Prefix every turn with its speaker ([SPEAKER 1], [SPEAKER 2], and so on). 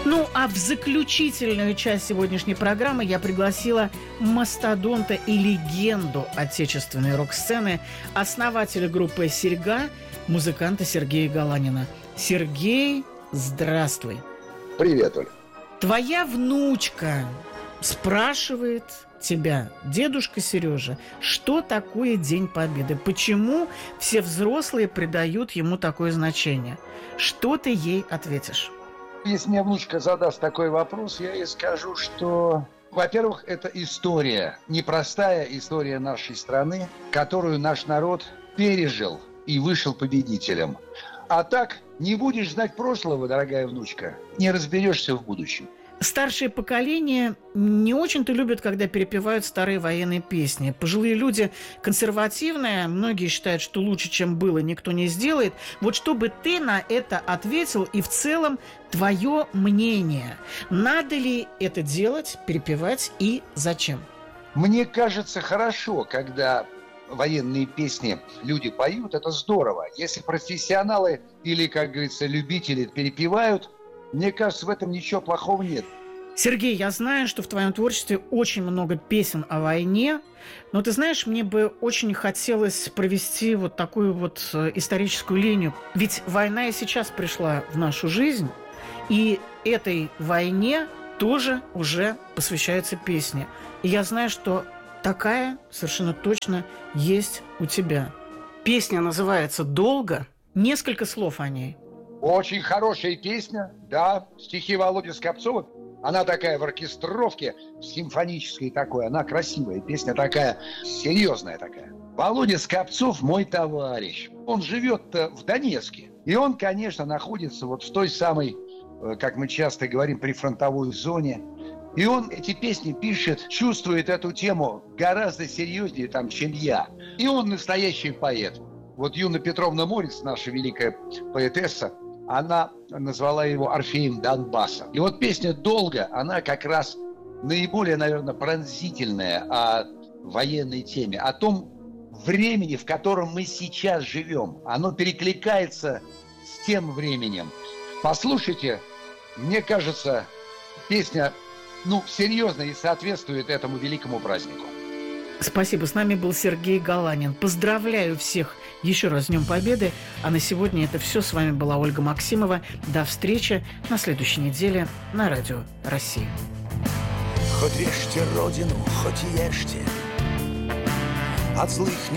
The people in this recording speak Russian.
[SPEAKER 1] Ну, а в заключительную часть сегодняшней программы я пригласила мастодонта и легенду отечественной рок-сцены, основателя группы «Серьга», музыканта Сергея Галанина. Сергей, здравствуй.
[SPEAKER 2] Привет, Оль.
[SPEAKER 1] Твоя внучка спрашивает тебя, дедушка Сережа, что такое День Победы? Почему все взрослые придают ему такое значение? Что ты ей ответишь?
[SPEAKER 2] Если мне внучка задаст такой вопрос, я ей скажу, что, во-первых, это история, непростая история нашей страны, которую наш народ пережил и вышел победителем. А так, не будешь знать прошлого, дорогая внучка, не разберешься в будущем.
[SPEAKER 1] Старшее поколение не очень-то любят, когда перепевают старые военные песни. Пожилые люди консервативные, многие считают, что лучше, чем было, никто не сделает. Вот чтобы ты на это ответил, и в целом твое мнение. Надо ли это делать, перепевать и зачем?
[SPEAKER 2] Мне кажется, хорошо, когда военные песни люди поют, это здорово. Если профессионалы или, как говорится, любители перепевают, мне кажется, в этом ничего плохого нет.
[SPEAKER 1] Сергей, я знаю, что в твоем творчестве очень много песен о войне, но ты знаешь, мне бы очень хотелось провести вот такую вот историческую линию. Ведь война и сейчас пришла в нашу жизнь, и этой войне тоже уже посвящаются песни. И я знаю, что такая совершенно точно есть у тебя. Песня называется «Долго». Несколько слов о ней.
[SPEAKER 2] Очень хорошая песня, да, стихи Володи Скопцова. Она такая в оркестровке, симфонической такой, она красивая, песня такая, серьезная такая. Володя Скопцов мой товарищ, он живет в Донецке. И он, конечно, находится вот в той самой, как мы часто говорим, прифронтовой зоне. И он эти песни пишет, чувствует эту тему гораздо серьезнее, там, чем я. И он настоящий поэт. Вот Юна Петровна Морец, наша великая поэтесса, она назвала его Орфеем Донбасса. И вот песня «Долго», она как раз наиболее, наверное, пронзительная о военной теме, о том времени, в котором мы сейчас живем. Оно перекликается с тем временем. Послушайте, мне кажется, песня, серьезно и соответствует этому великому празднику.
[SPEAKER 1] Спасибо. С нами был Сергей Галанин. Поздравляю всех еще раз с Днем Победы. А на сегодня это все. С вами была Ольга Максимова. До встречи на следующей неделе на Радио Россия.
[SPEAKER 3] Хоть режьте родину, хоть ешьте, от злых